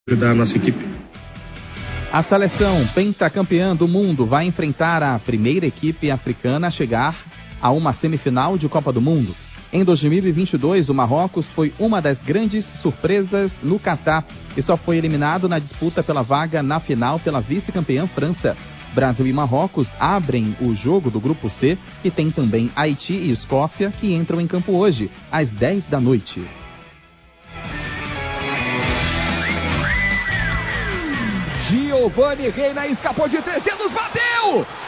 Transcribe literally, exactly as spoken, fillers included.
da nossa equipe. A seleção pentacampeã do mundo vai enfrentar a primeira equipe africana a chegar a uma semifinal de Copa do Mundo. Em dois mil e vinte e dois, o Marrocos foi uma das grandes surpresas no Catar e só foi eliminado na disputa pela vaga na final pela vice-campeã França. Brasil e Marrocos abrem o jogo do Grupo C e tem também Haiti e Escócia que entram em campo hoje, às dez da noite. Giovani Reina escapou de três dedos, bateu!